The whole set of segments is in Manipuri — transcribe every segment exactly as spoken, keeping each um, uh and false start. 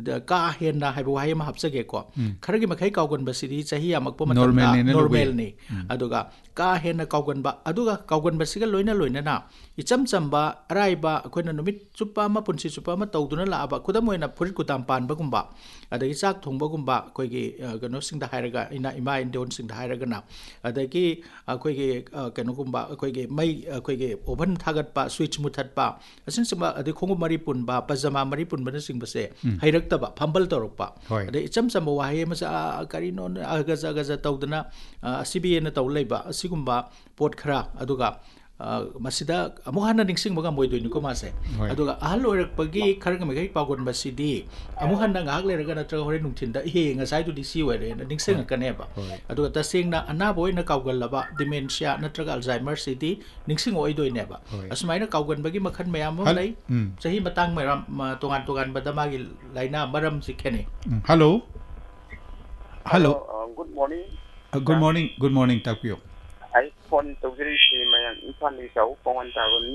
का हेना हाइब वाई मा हप्सगे को खरगी मखै काउगन बसिदी चाही यामकपो मतमदा नॉर्मल ने अदुगा का हेना काउगन बा अदुगा काउगन बसिगा लोइना लोइना इचम चंबा अराइबा अखोइना नुमित चुप्पा मा पुंसी चुप्पा मा तौदुना लाबा खुदम ओइना फुरित कुताम पानबगुंबा अदगी चाक थोंबगुंबा अखोइगी कनो सिंगदा हाइरगा इना इमा इंडोन सिंगदा हाइरगना अदगी अखोइगी कनोगुंबा अखोइगी मै अखोइगी ओभन थागतपा स्विच मुथतपा असिन सिंबा अदि खोंगु मरी पुनबा पजामा मरी पुनबना सिंगबसे हाइरक्तबा फंबल तौरकपा अदि इचम चंबा वाहे मसा करिनो अगजा अगजा तौदना सीबीएन तौ लेबा असिगुंबा पोट खरा अदुगा मसिदा अमुहाना निंगसिंग बगा मोइदोइनिको मासे अदुगा अहल ओरकपगी खरग मेgai पागोन बसिदी अमुहाना गाहक लेरगा नत्र होरे नुंथिंदा हे ngasai du disi were na ningsing kaneba aduga tasingna anabo ina kawgal laba dementia natraga alzheimer city ningsing oidoi neba asmaina kawgan bagi makhan mayam lei sahi matang mayam tongan tongan badamagi laina maram sikhene hello hello good morning good morning good morning tapio I phone to very see my family so phone tagon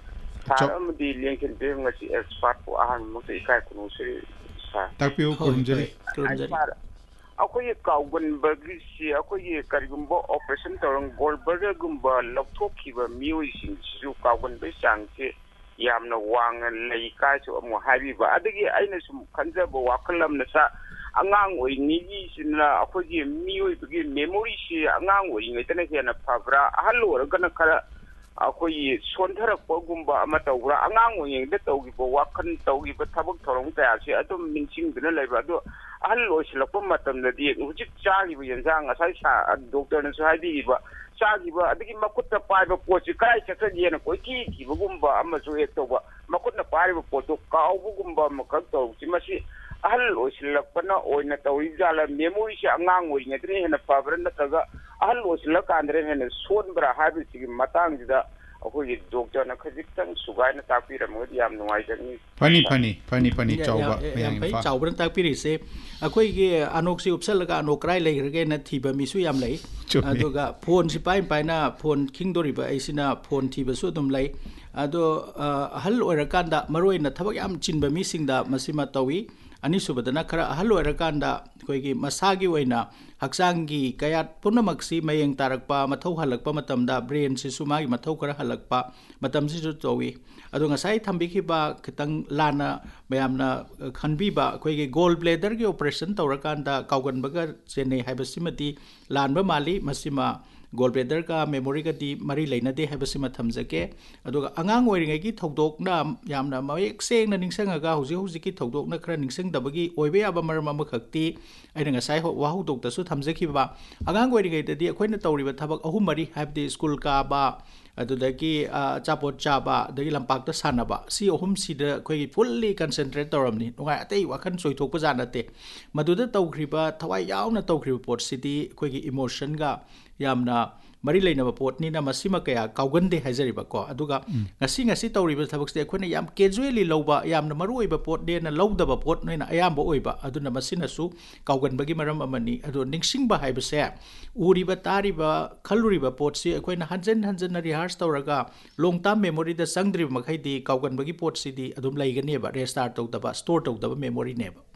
taram di link in be ngasi expert ko ahan mo sai kai kuno siri sa tapio kurumjari kurumjari akoy kawgon bagi si akoy karigumbo operation torong goldberg gumba lokthokhiba mioi sing su kawgon be sangse yamna wang lei kai so mo habi ba adagi aina sum khanja bo wakalam na sa angang oi nigi sina akogi mioi bagi memory si angang oi ngai tana hena phabra hallo ragana kara akoi sondhara pogumba amata ura angang oi ngai tawgi bo wakan tawgi ba thabak thorong ta si adum minsing dina laiba do hallo silakpa matam da di hujik chagi bi yanjang asai sa doctor na sai di ba chagi ba adigi makutta pai ba pochi kai chakra yena koi ki ki bugumba amma so ek to ba makutta pai ba poto kaw bugumba makak to si masi ahal osilakpana oina tawizala memory si angang oi ngatri hena pabran taga ahal osilak andre hena sonbra habisi matang da akoi doctor na khajitang sugaina tapiram ngodi yam nuai jani pani pani pani pani chawba yang pai chawbran tapiri se akoi ge anoksi upsalaga anokrai leirge na thiba misu yam lei aduga phone si pai pai na phone kingdori ba aisina phone thiba su dum lei ado ahal oirakanda maroi na thabak yam chinba mi singda masima tawi ani subadana khara ahal oirakanda koigi masagi oina haksangi kayat punamaksi mayeng tarakpa mathau halakpa matamda brain si sumagi mathau kara halakpa matam si towi adu ngasai thambiki ba kitang lana mayamna khanbi ba koigi gall bladder gi operation tawrakanda kawgan baga chene haibasimati lanba mali masima gall bladder ka memory ka di mari leina de habasima thamjake aduga angang oiringai gi thodok na yamna mayek seng na ningsanga ga huji huji ki thodok na khara ningsang dabagi oibe aba maram ama khakti aina ngasai ho wahu dok ta su thamjaki ba angang oiringai de di akoina tawriba thabak ahum mari habdi school ka ba adudagi chapot chaba dagi lampak ta sanaba si ahum sida koi fully concentrate tawramni nungai atei wakhan soithok pa janate maduda tawkhriba thawai yauna tawkhriba pot city koi gi emotion ga yamna mari leinaba potni na masima kaya kaugande hajariba ko aduga ngasi ngasi tawriba thabakse akhona yam casually loba yamna maruiba pot de na lowdaba pot noina ayamba oiba aduna masina su kaugan bagi maram amani adu ningsingba haibase uriba tariba khaluriba pot si akhona hanjen hanjen na rehearse tawraga long term memory da sangdri makhai di kaugan bagi pot si di adum laigane ba restart tawdaba store tawdaba memory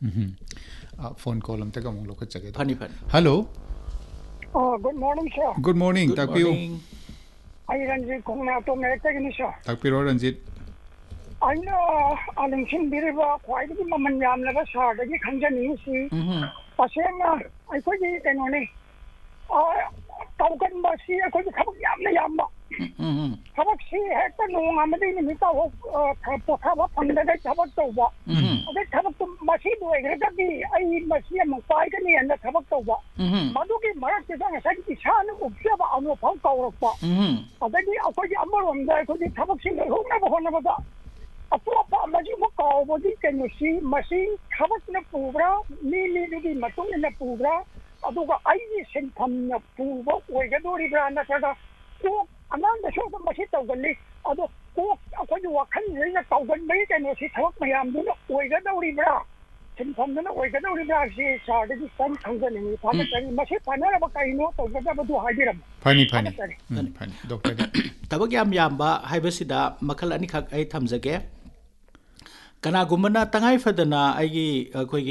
neba phone call am ta gamung lokha chage phani phani hello Oh, good morning, sir. Good morning, Good Takpio. morning. I Ranjit Kumna to Metakini, sir. Takpio Ranjit. I know Alan Shin Biriba, quite a moment, Yam never saw the Kanjani. Pasena, I could eat and only. Token Basi, I could come Yam Yamba. Tabak si hekta nung amadi ni mita ho potaba panda de tabak to ba. Ade tabak to masi do egrega di ai masi mo pai ka ni anda tabak to ba. Madu ki marak ke sang sa ki chan upya ba amo phau ka ro ba. Ade ki ako ji amar om da ko ji tabak si ho na ba ho na ba. Apo pa masi mo ka bo di ke no si masi tabak na pubra ni ni di matung na pubra. Adu ka ai ni sen tham na puba o ga do ri bra na ka ko anang da so ba masi to gali ado ko ako ji wakhan ni na to gan mai ke no si tabak mayam du na o ga do ri bra sen tham na o ga do ri bra si sa de ki san khang ga ni pa ta ni masi pa na ba kai no to ga ba du ha di ram Pani pani pani doctor tabak yam yamba haibasida makhal ani khak ai thamjage kana gumana tangai fadana ai gi